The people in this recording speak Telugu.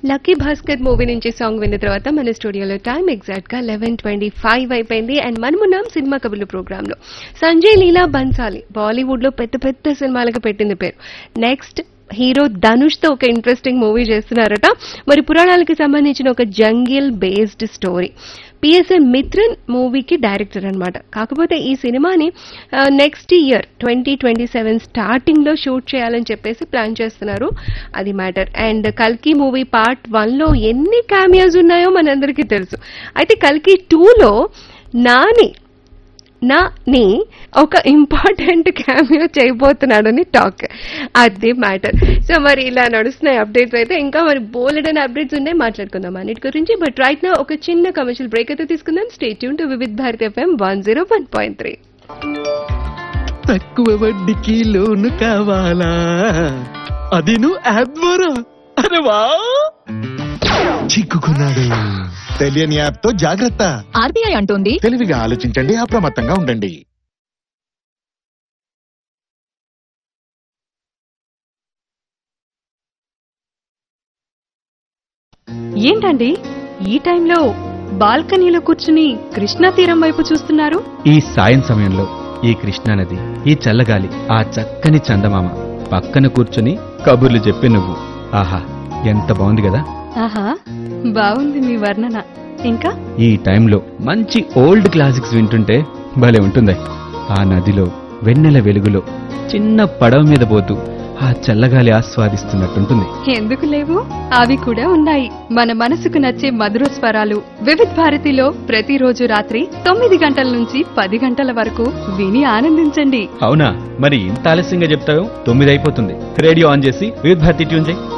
లక్కీ భాస్కర్ మూవీ నుంచి సాంగ్ విన్న తర్వాత మన స్టూడియోలో టైం ఎగ్జాక్ట్ గా 11:25 అయిపోయింది. అండ్ మనమున్నాం సినిమా కబుర్లు ప్రోగ్రామ్ లో. సంజయ్ లీలా బన్సాలి బాలీవుడ్ లో పెద్ద పెద్ద సినిమాలకు పెట్టింది పేరు. నెక్స్ట్ హీరో ధనుష్ తో ఒక ఇంట్రెస్టింగ్ మూవీ చేస్తున్నారట. మరి పురాణాలకు సంబంధించిన ఒక jungle based story. PSN Mithran మూవీకి డైరెక్టర్ అన్నమాట. కాకపోతే ఈ సినిమాని నెక్స్ట్ ఇయర్ 2027 స్టార్టింగ్ లో షూట్ చేయాలని చెప్పేసి ప్లాన్ చేస్తున్నారు. అది మ్యాటర్. అండ్ కల్కి మూవీ పార్ట్ 1 లో ఎన్ని క్యామియోస్ ఉన్నాయో మనందరికీ తెలుసు. అయితే కల్కి 2 లో నాని ఒక ఇంపార్టెంట్ క్యామియో చేయబోతున్నాడని టాక్. అది మ్యాటర్. సో మరి ఇలా నడుస్తున్నాయి అప్డేట్స్. అయితే ఇంకా మరి బోలెడని అప్డేట్స్ ఉన్నాయి, మాట్లాడుకుందాం అన్నిటి గురించి. బట్ రైట్ నా ఒక చిన్న కమర్షియల్ బ్రేక్ అయితే తీసుకుందాం. Stay tune to Vividh Bharati FM 101.3. తక్కువ వడ్డీకి లోను కావాలా? అది నువ్వు యాప్ ద్వారా? అరే వా, చిక్కుకున్నాడు. తెలియని యాప్ తో జాగ్రత్త. ఆర్బీఐ అంటోంది తెలివిగా ఆలోచించండి, అప్రమత్తంగా ఉండండి. ఏంటండి ఈ టైంలో బాల్కనీలో కూర్చుని కృష్ణా తీరం వైపు చూస్తున్నారు? ఈ సాయం సమయంలో ఈ కృష్ణానది, ఈ చల్లగాలి, ఆ చక్కని చందమామ పక్కన కూర్చుని కబుర్లు చెప్పి నువ్వు, ఆహా ఎంత బాగుంది కదా. ఆహా, బాగుంది మీ వర్ణన. ఇంకా ఈ టైంలో మంచి ఓల్డ్ క్లాసిక్స్ వింటుంటే భలే ఉంటుంది. ఆ నదిలో వెన్నెల వెలుగులో చిన్న పడవ మీద పోతూ ఆ చల్లగాలి ఆస్వాదిస్తున్నట్టుంటుంది. ఎందుకు లేవు, అవి కూడా ఉన్నాయి. మన మనసుకు నచ్చే మధుర స్వరాలు వివిధ్ భారతిలో ప్రతిరోజు రాత్రి 9 గంటల నుంచి 10 గంటల వరకు విని ఆనందించండి. అవునా, మరి ఇంత ఆలస్యంగా చెప్తావు? 9 అయిపోతుంది. రేడియో ఆన్ చేసి వివిధ భారతి ట్యూన్ చేయి.